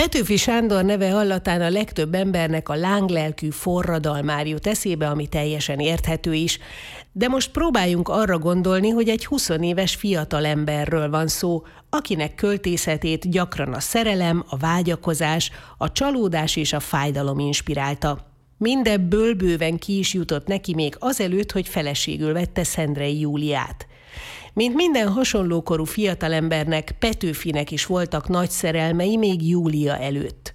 Petőfi Sándor neve hallatán a legtöbb embernek a lánglelkű forradalmár jut eszébe, ami teljesen érthető is. De most próbáljunk arra gondolni, hogy egy 20 éves fiatalemberről van szó, akinek költészetét gyakran a szerelem, a vágyakozás, a csalódás és a fájdalom inspirálta. Mindebből bőven ki is jutott neki még azelőtt, hogy feleségül vette Szendrei Júliát. Mint minden hasonlókorú fiatalembernek, Petőfinek is voltak nagy szerelmei még Júlia előtt.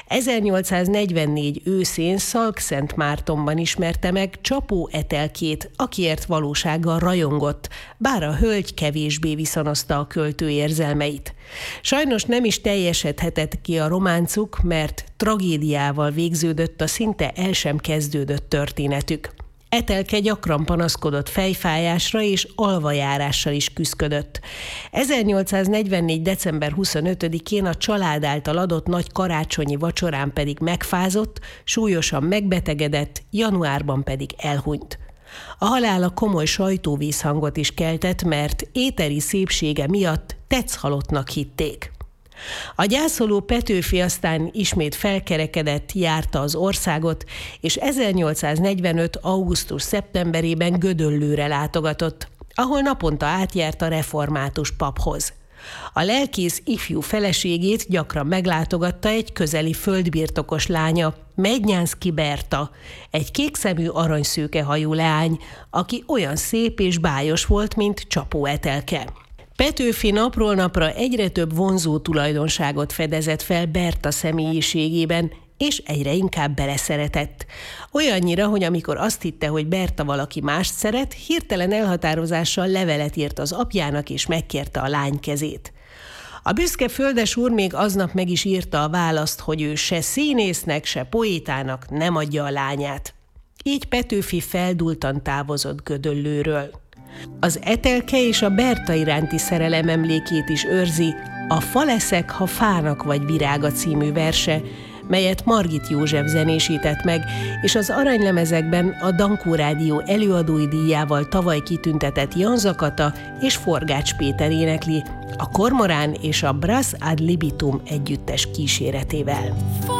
1844 őszén Szalkszentmártonban ismerte meg Csapó Etelkét, akiért valósággal rajongott, bár a hölgy kevésbé viszonozta a költő érzelmeit. Sajnos nem is teljesedhetett ki a románcuk, mert tragédiával végződött a szinte el sem kezdődött történetük. Etelke gyakran panaszkodott fejfájásra és alvajárással is küszködött. 1844. december 25-én a család által adott nagy karácsonyi vacsorán pedig megfázott, súlyosan megbetegedett, januárban pedig elhunyt. A halála komoly sajtóvízhangot is keltett, mert éteri szépsége miatt tetszhalottnak hitték. A gyászoló Petőfi aztán ismét felkerekedett, járta az országot, és 1845. augusztus-szeptemberében Gödöllőre látogatott, ahol naponta átjárt a református paphoz. A lelkész ifjú feleségét gyakran meglátogatta egy közeli földbirtokos lánya, Mednyánszky Berta, egy kékszemű aranyszőke hajú leány, aki olyan szép és bájos volt, mint Csapó Etelke. Petőfi napról napra egyre több vonzó tulajdonságot fedezett fel Berta személyiségében, és egyre inkább beleszeretett. Olyannyira, hogy amikor azt hitte, hogy Berta valaki mást szeret, hirtelen elhatározással levelet írt az apjának, és megkérte a lány kezét. A büszke földesúr még aznap meg is írta a választ, hogy ő se színésznek, se poétának nem adja a lányát. Így Petőfi feldúltan távozott Gödöllőről. Az Etelke és a Berta iránti szerelem emlékét is őrzi a Fa leszek, ha fának vagy virága című verse, melyet Margit József zenésített meg, és az aranylemezekben a Dankó Rádió előadói díjával tavaly kitüntetett Jan Zakata és Forgács Péter énekli, a Kormorán és a Brass ad libitum együttes kíséretével.